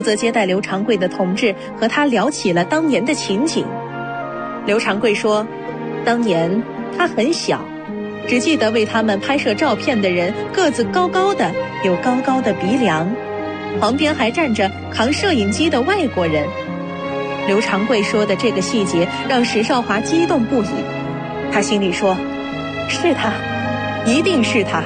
责接待刘长贵的同志和他聊起了当年的情景。刘长贵说，当年他很小，只记得为他们拍摄照片的人个子高高的，有高高的鼻梁，旁边还站着扛摄影机的外国人。刘长贵说的这个细节让石少华激动不已，他心里说，是他，一定是他。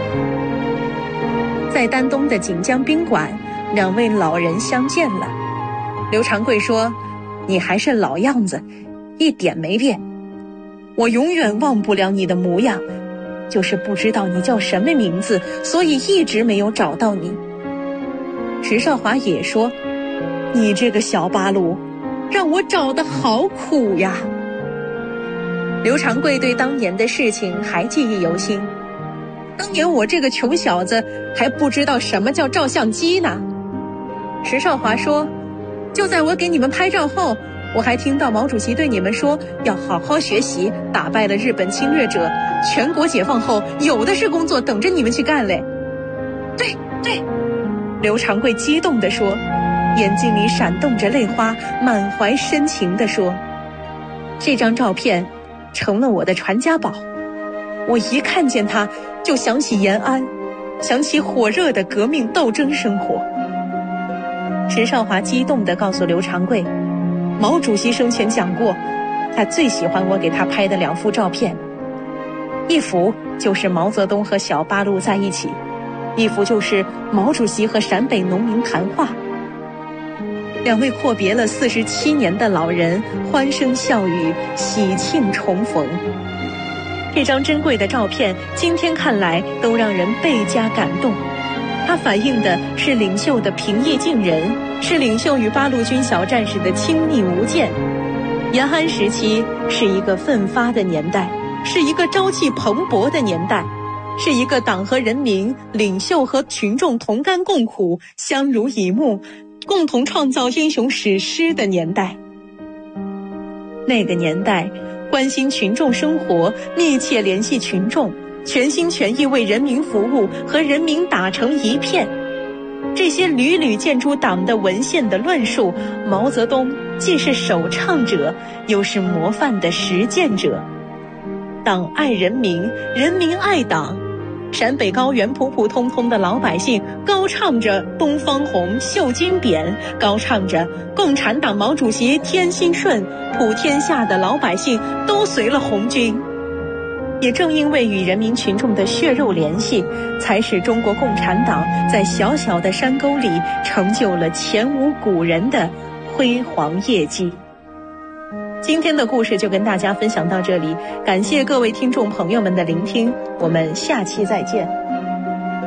在丹东的锦江宾馆，两位老人相见了。刘长贵说，你还是老样子，一点没变，我永远忘不了你的模样，就是不知道你叫什么名字，所以一直没有找到你。石少华也说，你这个小八路，让我找得好苦呀。刘长贵对当年的事情还记忆犹新，当年我这个穷小子还不知道什么叫照相机呢。石少华说，就在我给你们拍照后，我还听到毛主席对你们说要好好学习，打败了日本侵略者，全国解放后有的是工作等着你们去干嘞。对对，刘长贵激动地说，眼睛里闪动着泪花，满怀深情地说，这张照片成了我的传家宝，我一看见它就想起延安，想起火热的革命斗争生活。石少华激动地告诉刘长贵，毛主席生前讲过，他最喜欢我给他拍的2幅照片，一幅就是毛泽东和小八路在一起，一幅就是毛主席和陕北农民谈话。两位阔别了47年的老人欢声笑语，喜庆重逢。这张珍贵的照片今天看来都让人倍加感动，它反映的是领袖的平易近人，是领袖与八路军小战士的亲密无间。延安时期是一个奋发的年代，是一个朝气蓬勃的年代，是一个党和人民、领袖和群众同甘共苦、相濡以沫，共同创造英雄史诗的年代。那个年代，关心群众生活，密切联系群众，全心全意为人民服务，和人民打成一片。这些屡屡见诸党的文献的论述，毛泽东既是首倡者，又是模范的实践者。党爱人民，人民爱党。陕北高原普普通通的老百姓高唱着东方红，绣金匾，高唱着共产党毛主席天心顺，普天下的老百姓都随了红军。也正因为与人民群众的血肉联系，才使中国共产党在小小的山沟里成就了前无古人的辉煌业绩。今天的故事就跟大家分享到这里，感谢各位听众朋友们的聆听，我们下期再见。